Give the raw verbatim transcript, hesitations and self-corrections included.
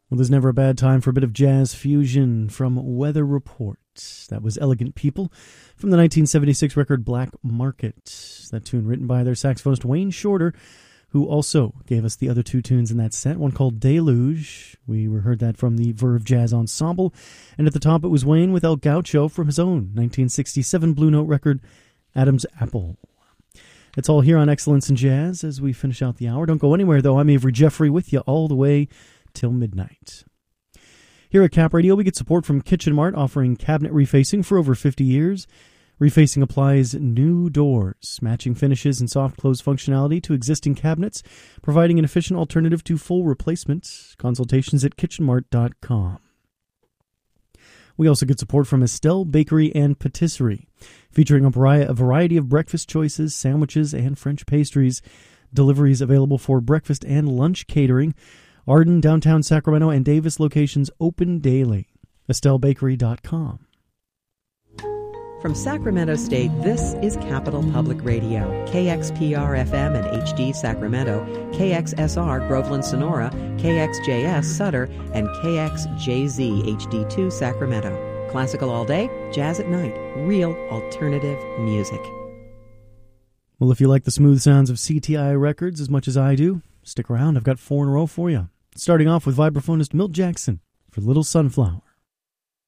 Well, there's never a bad time for a bit of jazz fusion from Weather Report. That was Elegant People from the nineteen seventy-six record Black Market. That tune written by their saxophonist Wayne Shorter, who also gave us the other two tunes in that set, one called Deluge. We heard that from the Verve Jazz Ensemble. And at the top it was Wayne with El Gaucho from his own nineteen sixty-seven Blue Note record, Adam's Apple. It's all here on Excellence in Jazz as we finish out the hour. Don't go anywhere, though. I'm Avery Jeffrey with you all the way till midnight. Here at Cap Radio, we get support from Kitchen Mart, offering cabinet refacing for over fifty years. Refacing applies new doors, matching finishes and soft close functionality to existing cabinets, providing an efficient alternative to full replacement. Consultations at kitchen mart dot com. We also get support from Estelle Bakery and Patisserie, featuring a variety of breakfast choices, sandwiches, and French pastries. Deliveries available for breakfast and lunch catering. Arden, downtown Sacramento, and Davis locations open daily. estelle bakery dot com. From Sacramento State, this is Capital Public Radio, K X P R F M and H D Sacramento, K X S R Groveland Sonora, K X J S Sutter, and K X J Z H D two Sacramento. Classical all day, jazz at night, real alternative music. Well, if you like the smooth sounds of C T I records as much as I do, stick around. I've got four in a row for you. Starting off with vibraphonist Milt Jackson for Little Sunflower.